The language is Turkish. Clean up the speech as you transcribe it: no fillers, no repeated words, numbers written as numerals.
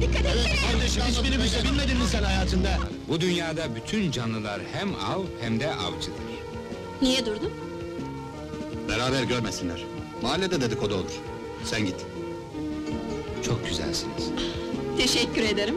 dikkat etsene! Evet kardeşim, hiç minibüse binmedin mi sen hayatında? Bu dünyada bütün canlılar hem av hem de avcıdır. Niye durdun? Beraber görmesinler. Mahallede dedikodu olur. Sen git. Çok güzelsiniz. Teşekkür ederim.